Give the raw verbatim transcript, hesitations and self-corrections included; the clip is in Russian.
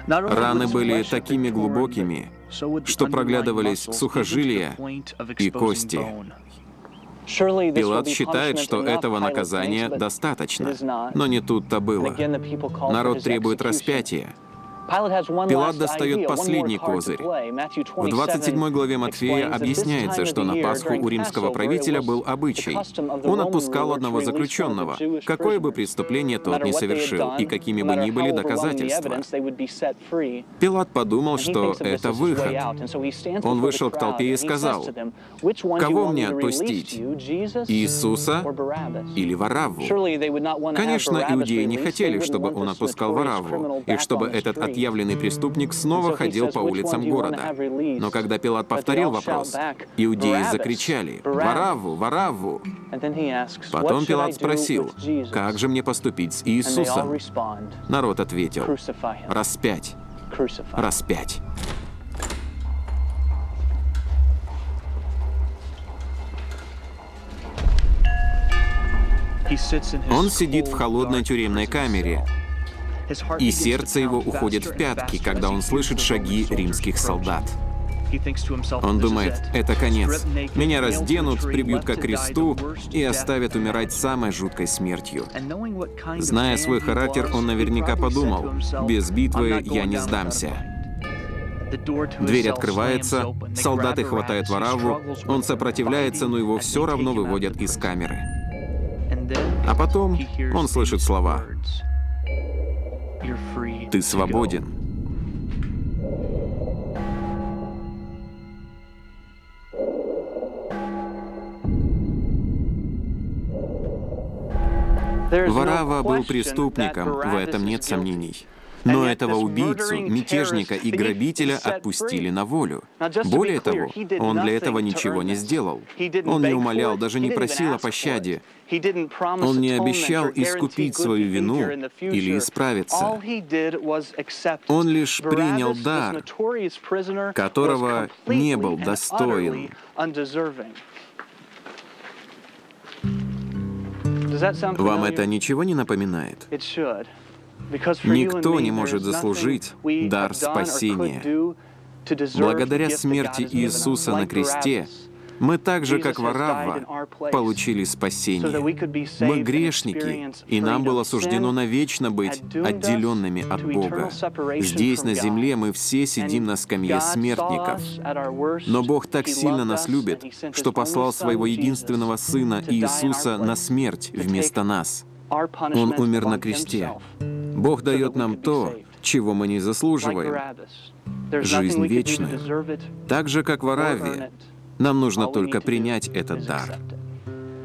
Раны были такими глубокими, что проглядывались сухожилия и кости. Пилат считает, что этого наказания достаточно, но не тут-то было. Народ требует распятия. Пилат достает последний козырь. В двадцать седьмой главе Матфея объясняется, что на Пасху у римского правителя был обычай. Он отпускал одного заключенного, какое бы преступление тот ни совершил, и какими бы ни были доказательства. Пилат подумал, что это выход. Он вышел к толпе и сказал: «Кого мне отпустить? Иисуса или Варавву?» Конечно, иудеи не хотели, чтобы он отпускал Варавву, и чтобы этот отъявленный преступник снова ходил по улицам города. Но когда Пилат повторил вопрос, иудеи закричали: «Варавву! Варавву!» Потом Пилат спросил: «Как же мне поступить с Иисусом?» Народ ответил: «Распять! Распять!» Он сидит в холодной тюремной камере, и сердце его уходит в пятки, когда он слышит шаги римских солдат. Он думает: это конец. Меня разденут, прибьют ко кресту и оставят умирать самой жуткой смертью. Зная свой характер, он наверняка подумал: без битвы я не сдамся. Дверь открывается, солдаты хватают Варавву, он сопротивляется, но его все равно выводят из камеры. А потом он слышит слова: «Ты свободен». Варавва был преступником, в этом нет сомнений. Но этого убийцу, мятежника и грабителя отпустили на волю. Более того, он для этого ничего не сделал. Он не умолял, даже не просил о пощаде. Он не обещал искупить свою вину или исправиться. Он лишь принял дар, которого не был достоин. Вам это ничего не напоминает? Никто не может заслужить дар спасения. Благодаря смерти Иисуса на кресте мы так же, как Варавва, получили спасение. Мы грешники, и нам было суждено навечно быть отделенными от Бога. Здесь, на земле, мы все сидим на скамье смертников. Но Бог так сильно нас любит, что послал Своего единственного Сына Иисуса на смерть вместо нас. Он умер на кресте. Бог дает нам то, чего мы не заслуживаем — жизнь вечную. Так же, как Варавве, нам нужно только принять этот дар.